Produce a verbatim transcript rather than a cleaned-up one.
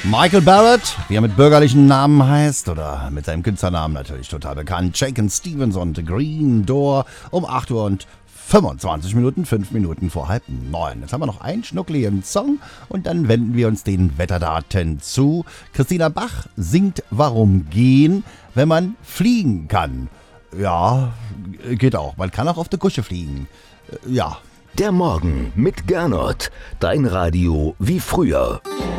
Michael Barrett, wie er mit bürgerlichen Namen heißt, oder mit seinem Künstlernamen natürlich total bekannt, Shakin' Stevens und The Green Door um acht Uhr und fünfundzwanzig Minuten, fünf Minuten vor halb neun. Jetzt haben wir noch einen schnuckligen Song und dann wenden wir uns den Wetterdaten zu. Christina Bach singt Warum gehen, wenn man fliegen kann. Ja, geht auch. Man kann auch auf der Kusche fliegen. Ja. Der Morgen mit Gernot. Dein Radio wie früher.